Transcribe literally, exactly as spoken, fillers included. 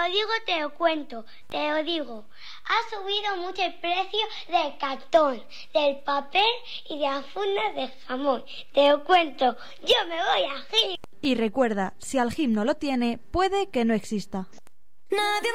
lo digo, te lo cuento, te lo digo. Ha subido mucho el precio del cartón, del papel y de las fundas de jamón. Te lo cuento, yo me voy a Gim. Y recuerda, si Algim no lo tiene, puede que no exista. Nadie